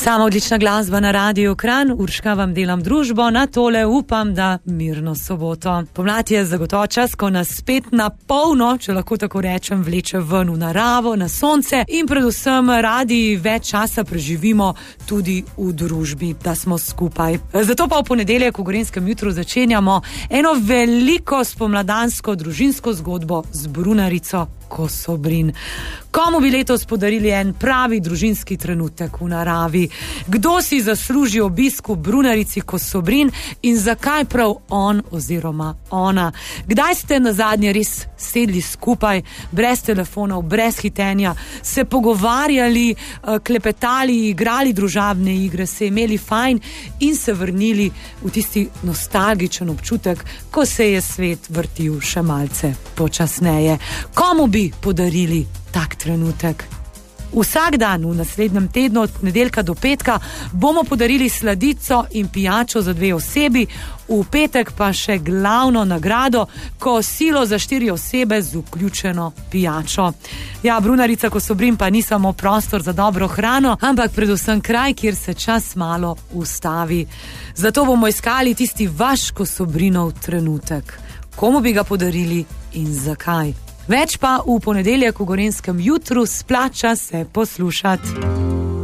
Sama odlična glasba na Radiu Kranj, Urška vam delam družbo, na tole upam, da mirno soboto. Pomlad je zagotovo čas, ko nas spet na polno, če lahko tako rečem, vleče ven v naravo, na sonce in predvsem radi več časa preživimo tudi v družbi, da smo skupaj. Zato pa v ponedeljek v Gorenjskem jutru začenjamo eno veliko spomladansko družinsko zgodbo z brunarico Kosobrin. Komu bi letos podarili en pravi družinski trenutek v naravi? Kdo si zasluži obisk v brunarici Kosobrin in zakaj prav on oziroma ona? Kdaj ste nazadnje res sedli skupaj, brez telefonov, brez hitenja, se pogovarjali, klepetali, igrali družabne igre, se imeli fajn in se vrnili v tisti nostalgičen občutek, ko se je svet vrtil še malce počasneje? Komu bi podarili tak trenutek? Vsak dan v naslednjem tednu od nedeljka do petka bomo podarili sladico in pijačo za 2 osebi, v petek pa še glavno nagrado, kosilo za 4 osebe z vključeno pijačo. Ja, brunarica Kosobrin pa ni samo prostor za dobro hrano, ampak predvsem kraj, kjer se čas malo ustavi. Zato bomo iskali tisti vaš Kosobrinov trenutek. Komu bi ga podarili in zakaj? Več pa v ponedeljek v Gorenjskem jutru, splača se poslušati.